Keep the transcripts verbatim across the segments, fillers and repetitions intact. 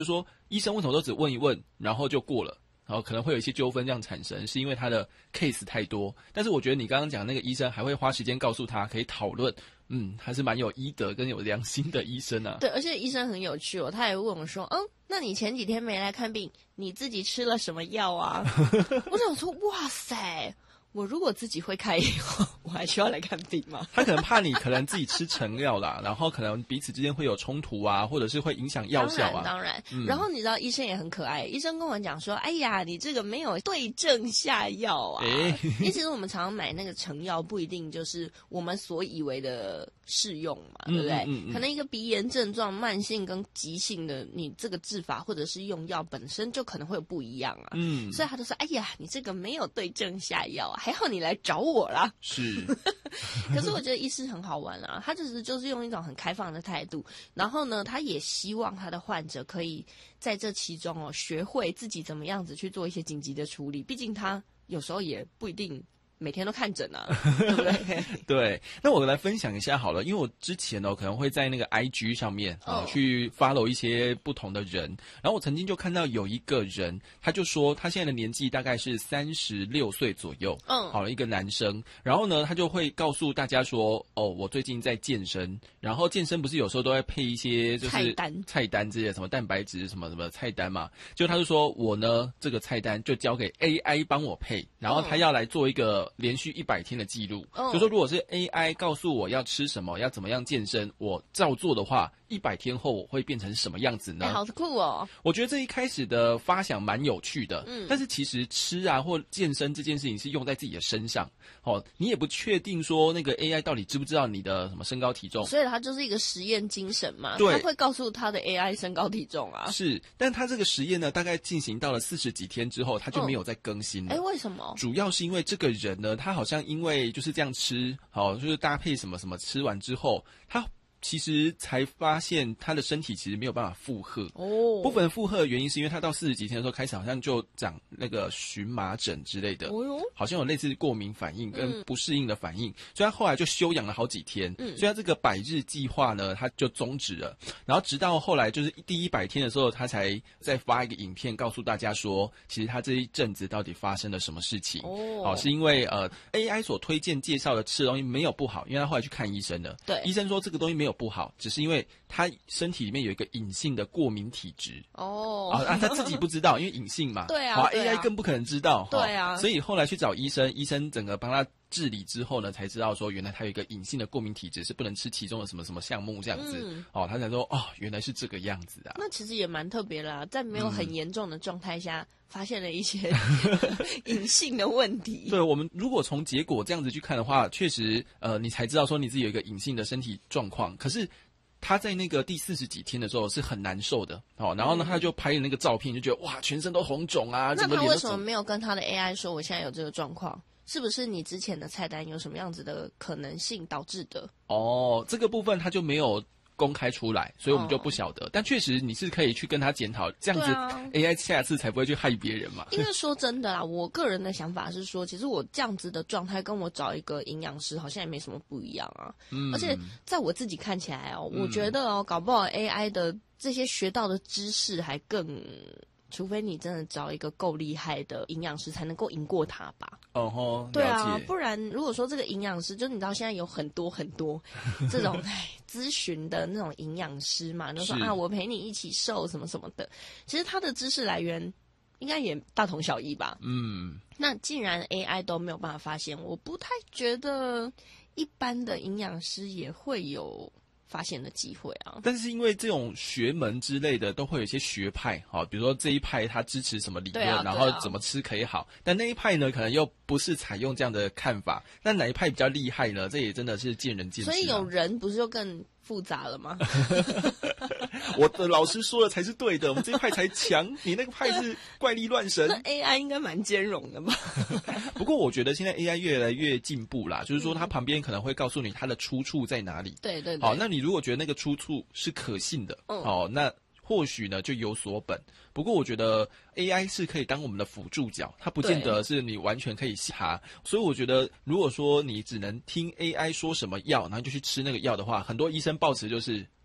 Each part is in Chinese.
就说医生为什么都只问一问，然后就过了。然后可能会有一些纠纷这样产生，是因为他的 case 太多。但是我觉得你刚刚讲那个医生还会花时间告诉他，可以讨论，嗯，还是蛮有医德跟有良心的医生啊。 对，而且医生很有趣哦，他也问我说，嗯，那你前几天没来看病，你自己吃了什么药啊？我想说，哇塞。我如果自己会开药，我还需要来看病吗？ 他可能怕你可能自己吃成药啦，然后可能彼此之间会有冲突啊，或者是会影响药效啊。 当然，当然、 嗯。 然后你知道医生也很可爱，医生跟我讲说：“哎呀，你这个没有对症下药啊。欸”因为其实我们常常买那个成药，不一定就是我们所以为的适用嘛，对不对？嗯嗯嗯，可能一个鼻炎症状，慢性跟急性的，你这个治法或者是用药本身就可能会有不一样啊。嗯，所以他就说：“哎呀，你这个没有对症下药啊。”还好你来找我啦。 是。 可是我觉得医师很好玩啊，他就是就是用一种很开放的态度，然后呢，他也希望他的患者可以在这其中哦，学会自己怎么样子去做一些紧急的处理，毕竟他有时候也不一定每天都看诊啊，对不对？ 对，那我来分享一下好了，因为我之前呢可能会在那个 I G 上面啊、呃 oh. 去 follow 一些不同的人，然后我曾经就看到有一个人，他就说他现在的年纪大概是三十六岁左右，嗯，好了一个男生，然后呢他就会告诉大家说，哦，我最近在健身，然后健身不是有时候都会配一些就是菜单菜单这些什么蛋白质什么什么菜单嘛，就他就说我呢这个菜单就交给 A I 帮我配，然后他要来做一个连续一百天的记录，就说如果是 A I 告诉我要吃什么，要怎么样健身，我照做的话，一百天后我会变成什么样子呢？ 欸、好酷哦！ 我觉得这一开始的发想蛮有趣的，嗯，但是其实吃啊或健身这件事情是用在自己的身上，哦，你也不确定说那个 A I 到底知不知道你的什么身高体重， 所以它就是一个实验精神嘛， 对， 它会告诉他的 A I 身高体重啊， 是，但他这个实验呢，大概进行到了四十几天之后，他就没有再更新了。 哎、嗯，为什么？ 主要是因为这个人呢，他好像因为就是这样吃，好，就是搭配什么什么，吃完之后，他其实才发现他的身体其实没有办法负荷哦。部分负荷的原因是因为他到四十几天的时候开始好像就长那个荨麻疹之类的，哦，好像有类似过敏反应跟不适应的反应，嗯，所以他后来就休养了好几天，嗯，所以他这个百日计划呢他就终止了。然后直到后来就是第一百天的时候，他才再发一个影片告诉大家说，其实他这一阵子到底发生了什么事情。哦，好，是因为呃 A I 所推荐介绍的吃的东西没有不好，因为他后来去看医生了，对，医生说这个东西没有不好，只是因为他身体里面有一个隐性的过敏体质哦，啊，他自己不知道，因为隐性嘛， 对啊， 对啊 A I 更不可能知道， 对啊， 所以后来去找医生，医生整个帮他治理之后呢，才知道说原来他有一个隐性的过敏体质，是不能吃其中的什么什么项目这样子，嗯，哦，他才说哦，原来是这个样子啊。 那其实也蛮特别啦，在没有很严重的状态下，嗯，发现了一些隐性的问题。 对，我们如果从结果这样子去看的话，确实，呃，你才知道说你自己有一个隐性的身体状况，可是他在那个第四十几天的时候是很难受的，哦，然后呢，他就拍了那个照片，就觉得哇，全身都红肿啊。 那他为什么没有跟他的 A I 说我现在有这个状况？是不是你之前的菜单有什么样子的可能性导致的？ 哦，这个部分他就没有公开出来，所以我们就不晓得。哦，但确实你是可以去跟他检讨，这样子 A I 下次才不会去害别人嘛。 因为说真的啦，我个人的想法是说，其实我这样子的状态跟我找一个营养师好像也没什么不一样啊。嗯，而且在我自己看起来哦，嗯，我觉得哦，搞不好 A I 的这些学到的知识还更。除非你真的找一个够厉害的营养师，才能够赢过他吧。 哦吼， 对啊，不然如果说这个营养师，就你知道现在有很多很多这种咨询的那种营养师嘛，就说啊，我陪你一起瘦什么什么的。其实他的知识来源应该也大同小异吧。嗯，那既然 A I 都没有办法发现，我不太觉得一般的营养师也会有发现的机会啊。 但是因为这种学门之类的都会有一些学派，好，比如说这一派他支持什么理论，啊啊，然后怎么吃可以好，但那一派呢可能又不是采用这样的看法，那哪一派比较厉害呢？这也真的是见仁见智，啊。 所以有人不是就更复杂了吗？ 我的老师说的才是对的，我们这一派才强，你那个派是怪力乱神。 那 A I 应该蛮兼容的吧？ 不过我觉得现在 A I 越来越进步啦，就是说它旁边可能会告诉你它的出处在哪里。 对对对。 好，那你如果觉得那个出处是可信的，嗯，好，那或许呢就有所本。不过我觉得 A I 是可以当我们的辅助角，它不见得是你完全可以信它。所以我觉得如果说你只能听 A I 说什么药，然后就去吃那个药的话，很多医生抱持就是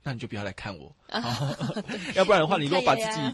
那你就不要来看我。要不然的话，你如果把自己